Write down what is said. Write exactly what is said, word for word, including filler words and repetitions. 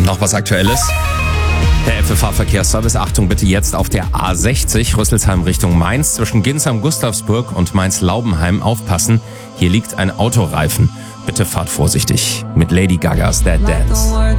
Noch was Aktuelles? Der F F H-Verkehrsservice, Achtung bitte jetzt auf der A sechzig, Rüsselsheim Richtung Mainz, zwischen Ginsheim-Gustavsburg und Mainz-Laubenheim aufpassen. Hier liegt ein Autoreifen. Bitte fahrt vorsichtig mit Lady Gagas Dead Dance.